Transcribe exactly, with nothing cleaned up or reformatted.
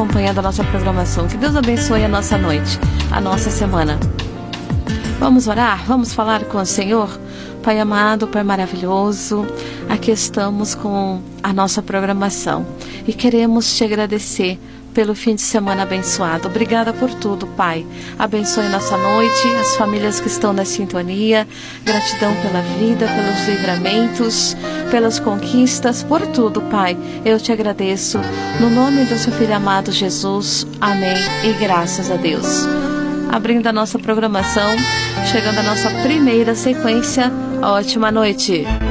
acompanhando a nossa programação. Que Deus abençoe a nossa noite, a nossa semana. Vamos orar? Vamos falar com o Senhor? Pai amado, Pai maravilhoso, aqui estamos com a nossa programação e queremos te agradecer pelo fim de semana abençoado. Obrigada por tudo, Pai. Abençoe nossa noite, as famílias que estão na sintonia. Gratidão pela vida, pelos livramentos, pelas conquistas, por tudo, Pai. Eu te agradeço. No nome do seu Filho amado Jesus. Amém. E graças a Deus. Abrindo a nossa programação, chegando a nossa primeira sequência. Ótima noite.